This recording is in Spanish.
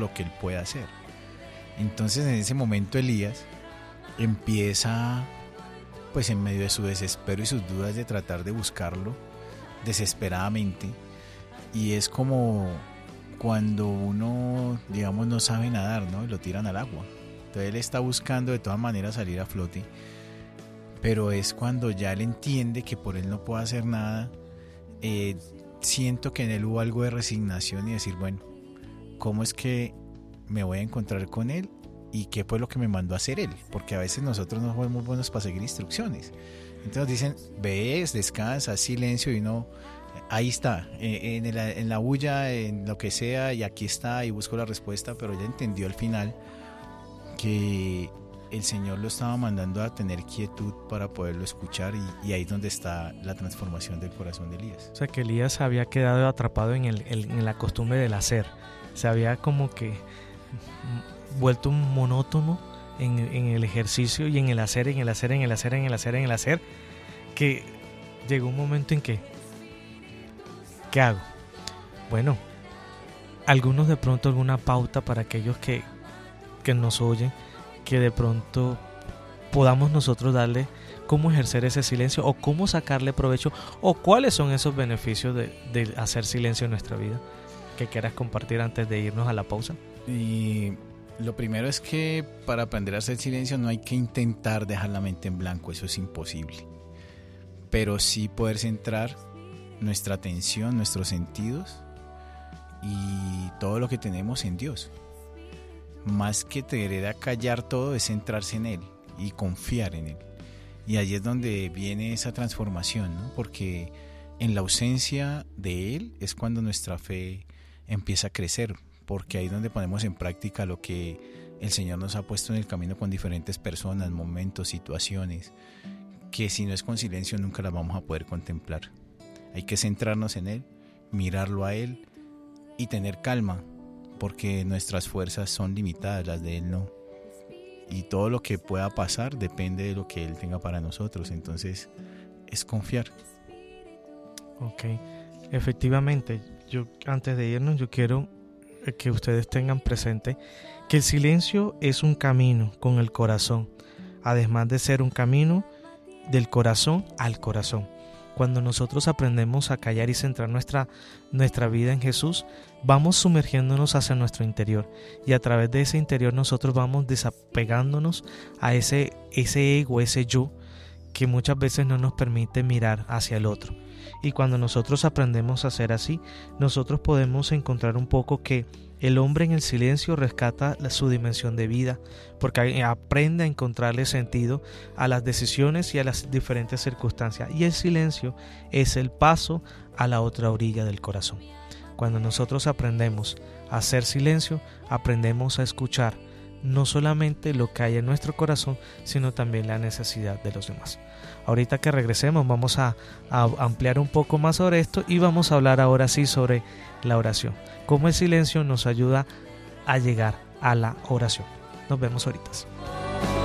lo que él puede hacer. Entonces en ese momento Elías empieza, pues en medio de su desespero y sus dudas, de tratar de buscarlo desesperadamente. Y es como cuando uno, digamos, no sabe nadar, ¿no? Y lo tiran al agua. Entonces él está buscando de todas maneras salir a flote, pero es cuando ya él entiende que por él no puede hacer nada. Siento que en él hubo algo de resignación y decir, bueno, ¿cómo es que me voy a encontrar con él? ¿Y qué fue lo que me mandó a hacer él? Porque a veces nosotros no somos muy buenos para seguir instrucciones. Entonces dicen, ves, descansa, silencio, y no, ahí está, en la bulla, en lo que sea, y aquí está, y busco la respuesta. Pero ella entendió al final que el Señor lo estaba mandando a tener quietud para poderlo escuchar, y ahí es donde está la transformación del corazón de Elías. O sea, que Elías había quedado atrapado en la costumbre del hacer. Se había como que vuelto un monótono en el ejercicio y en el hacer, que llegó un momento en que, ¿qué hago? Bueno, algunos de pronto alguna pauta para aquellos que nos oyen, que de pronto podamos nosotros darle cómo ejercer ese silencio, o cómo sacarle provecho, o cuáles son esos beneficios de hacer silencio en nuestra vida, que quieras compartir antes de irnos a la pausa. Y lo primero es que para aprender a hacer silencio no hay que intentar dejar la mente en blanco, eso es imposible, pero sí poder centrar nuestra atención, nuestros sentidos y todo lo que tenemos en Dios. Más que querer acallar todo, es centrarse en Él y confiar en Él. Y allí es donde viene esa transformación, ¿no? Porque en la ausencia de Él es cuando nuestra fe empieza a crecer, porque ahí es donde ponemos en práctica lo que el Señor nos ha puesto en el camino con diferentes personas, momentos, situaciones, que si no es con silencio nunca las vamos a poder contemplar. Hay que centrarnos en Él, mirarlo a Él y tener calma, porque nuestras fuerzas son limitadas, las de Él no. Y todo lo que pueda pasar depende de lo que Él tenga para nosotros. Entonces es confiar. Ok, efectivamente, yo antes de irnos, yo quiero que ustedes tengan presente que el silencio es un camino con el corazón, además de ser un camino del corazón al corazón. Cuando nosotros aprendemos a callar y centrar nuestra vida en Jesús, vamos sumergiéndonos hacia nuestro interior, y a través de ese interior nosotros vamos desapegándonos a ese ego, ese yo, que muchas veces no nos permite mirar hacia el otro. Y cuando nosotros aprendemos a hacer así, nosotros podemos encontrar un poco que el hombre en el silencio rescata su dimensión de vida, porque aprende a encontrarle sentido a las decisiones y a las diferentes circunstancias. Y el silencio es el paso a la otra orilla del corazón. Cuando nosotros aprendemos a hacer silencio, aprendemos a escuchar no solamente lo que hay en nuestro corazón, sino también la necesidad de los demás. Ahorita que regresemos vamos a ampliar un poco más sobre esto, y vamos a hablar ahora sí sobre la oración, cómo el silencio nos ayuda a llegar a la oración. Nos vemos ahorita.